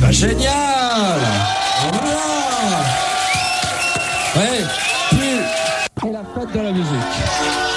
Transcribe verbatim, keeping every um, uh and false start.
ben génial. Voilà. Ouais, puis... Et la fête de la musique.